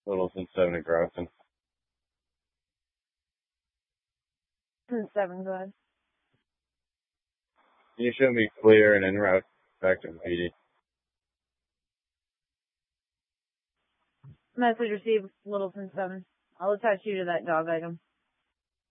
Littleton 7 at Grafton. 7, go ahead. Can you show me clear and en route back to PD? Message received, Littleton 7. I'll attach you to that dog item.